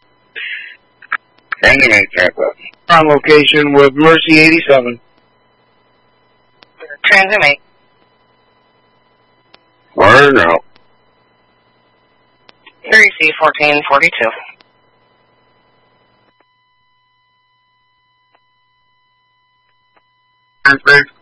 Transmit, Tampa. On location with Mercy 87. Transmit. Word now. 3C1442. Transmit.